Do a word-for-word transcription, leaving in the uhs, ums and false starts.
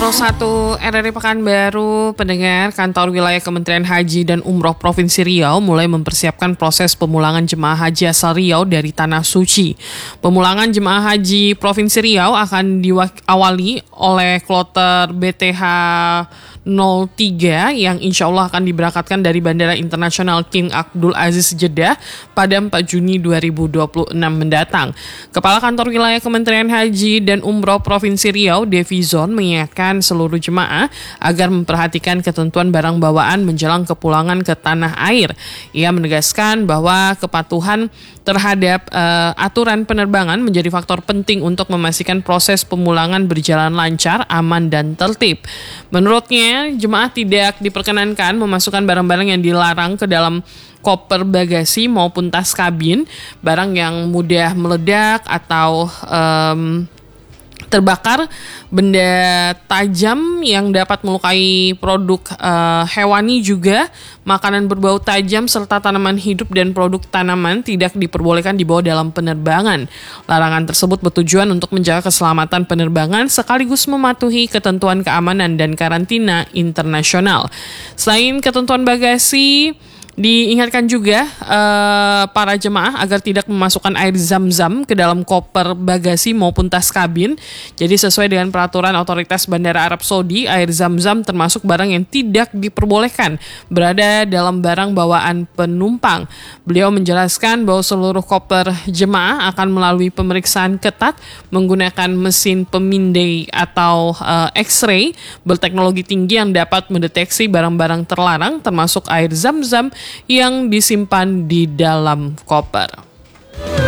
nol satu R R I Pekanbaru, pendengar, kantor wilayah Kementerian Haji dan Umroh Provinsi Riau mulai mempersiapkan proses pemulangan jemaah haji asal Riau dari Tanah Suci. Pemulangan jemaah haji Provinsi Riau akan diawali oleh kloter B T H nol tiga yang insya Allah akan diberangkatkan dari Bandara Internasional King Abdul Aziz Jeddah pada empat Juni dua ribu dua puluh enam mendatang. Kepala Kantor Wilayah Kementerian Haji dan Umroh Provinsi Riau, Devi Zon, mengingatkan seluruh jemaah agar memperhatikan ketentuan barang bawaan menjelang kepulangan ke tanah air. Ia menegaskan bahwa kepatuhan terhadap uh, aturan penerbangan menjadi faktor penting untuk memastikan proses pemulangan berjalan lancar, aman, dan tertib. Menurutnya, jemaah tidak diperkenankan memasukkan barang-barang yang dilarang ke dalam koper bagasi maupun tas kabin, barang yang mudah meledak atau um, terbakar, benda tajam yang dapat melukai produk uh, hewani juga, makanan berbau tajam serta tanaman hidup dan produk tanaman tidak diperbolehkan dibawa dalam penerbangan. Larangan tersebut bertujuan untuk menjaga keselamatan penerbangan sekaligus mematuhi ketentuan keamanan dan karantina internasional. Selain ketentuan bagasi, diingatkan juga uh, para jemaah agar tidak memasukkan air zam-zam ke dalam koper bagasi maupun tas kabin. Jadi sesuai dengan peraturan otoritas Bandara Arab Saudi, air zam-zam termasuk barang yang tidak diperbolehkan berada dalam barang bawaan penumpang. Beliau menjelaskan bahwa seluruh koper jemaah akan melalui pemeriksaan ketat menggunakan mesin pemindai atau uh, X-ray berteknologi tinggi yang dapat mendeteksi barang-barang terlarang termasuk air zam-zam yang disimpan di dalam koper.